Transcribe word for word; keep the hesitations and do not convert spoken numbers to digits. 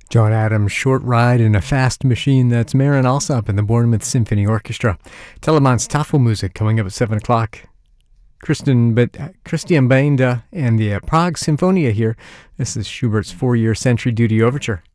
John Adams' Short Ride in a Fast Machine. That's Marin Alsop and the Bournemouth Symphony Orchestra. Teleman's Tafelmusik coming up at seven o'clock. Christian, but, uh, Christian Benda and the uh, Prague Symphonia here. This is Schubert's four-year Century Duty Overture.